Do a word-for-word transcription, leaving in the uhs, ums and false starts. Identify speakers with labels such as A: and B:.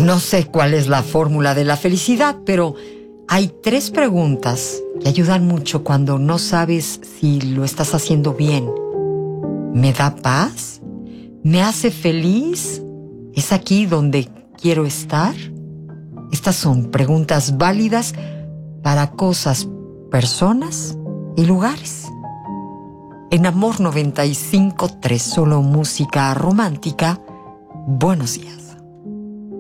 A: No sé cuál es la fórmula de la felicidad, pero hay tres preguntas que ayudan mucho cuando no sabes si lo estás haciendo bien. ¿Me da paz? ¿Me hace feliz? ¿Es aquí donde quiero estar? Estas son preguntas válidas para cosas, personas y lugares. En Amor noventa y cinco punto tres, solo música romántica. Buenos días.